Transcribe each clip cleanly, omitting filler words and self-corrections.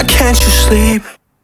can't you sleep?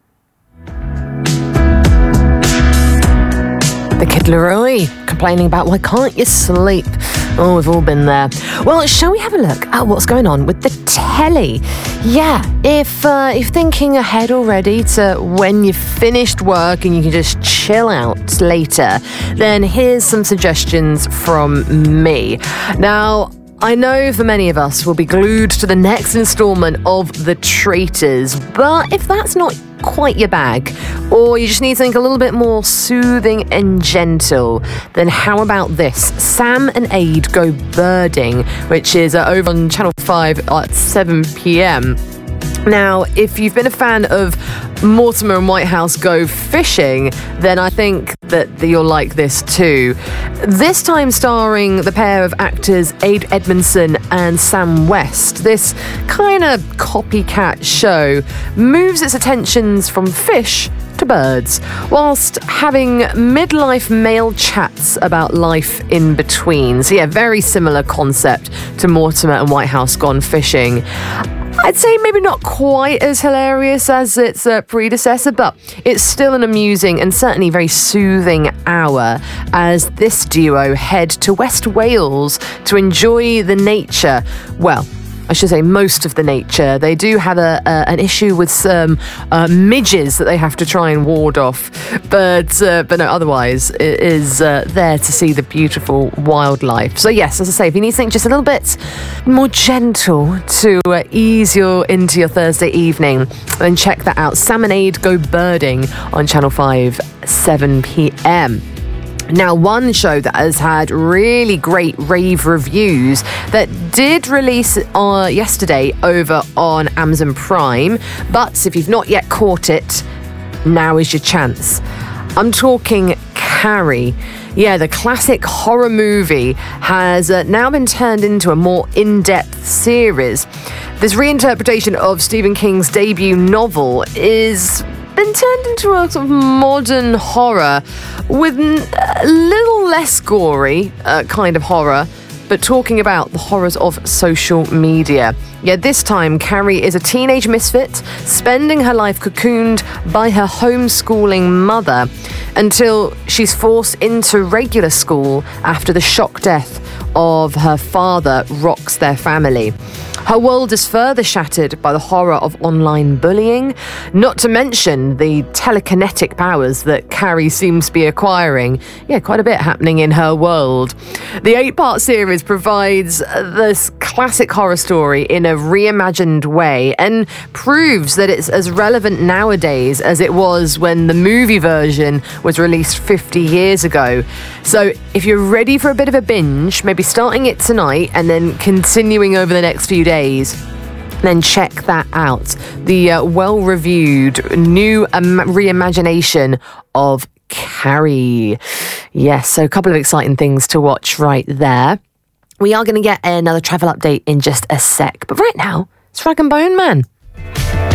The Kid Laroi complaining about why can't you sleep? Oh, we've all been there. Well, shall we have a look at what's going on with the telly? Yeah, if you're thinking ahead already to when you've finished work and you can just chill out later, then here's some suggestions from me. Now, I know for many of us we'll be glued to the next instalment of The Traitors, but if that's not quite your bag, or you just need something a little bit more soothing and gentle, then how about this? Sam and Aid Go Birding, which is over on Channel 5 at 7 p.m. Now, if you've been a fan of Mortimer and Whitehouse Go Fishing, then I think that you'll like this too. This time starring the pair of actors Aid Edmondson and Sam West, this kind of copycat show moves its attentions from fish to birds, whilst having midlife male chats about life in between. So yeah, very similar concept to Mortimer and Whitehouse Gone Fishing. I'd say maybe not quite as hilarious as its predecessor, but it's still an amusing and certainly very soothing hour as this duo head to West Wales to enjoy the nature. Well, I should say most of the nature. They do have an issue with some midges that they have to try and ward off, but no, otherwise it is there to see the beautiful wildlife. So yes, as I say, if you need something just a little bit more gentle to ease you into your Thursday evening, then check that out. Sam and Aid Go Birding on Channel 5, 7 p.m. Now, one show that has had really great rave reviews that did release yesterday over on Amazon Prime, but if you've not yet caught it, now is your chance. I'm talking Carrie. Yeah, the classic horror movie has now been turned into a more in-depth series. This reinterpretation of Stephen King's debut novel is been turned into a sort of modern horror with a little less gory kind of horror, but talking about the horrors of social media. Yeah, this time Carrie is a teenage misfit spending her life cocooned by her homeschooling mother until she's forced into regular school after the shock death of her father rocks their family. Her world is further shattered by the horror of online bullying, not to mention the telekinetic powers that Carrie seems to be acquiring. Yeah, quite a bit happening in her world. The 8-part series provides this classic horror story in a reimagined way and proves that it's as relevant nowadays as it was when the movie version was released 50 years ago. So if you're ready for a bit of a binge, maybe starting it tonight and then continuing over the next few days, then check that out. The well-reviewed new reimagination of Carrie. Yes, so a couple of exciting things to watch right there. We are going to get another travel update in just a sec, but right now, it's Rag and Bone Man.